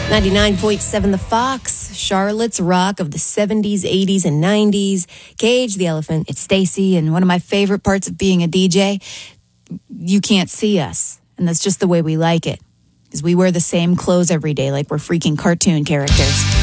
99.7 The Fox, Charlotte's rock of the 70s, 80s, and 90s. Cage the Elephant. It's Stacy, and one of my favorite parts of being a DJ, you can't see us. And that's just the way we like it. Because we wear the same clothes every day like we're freaking cartoon characters.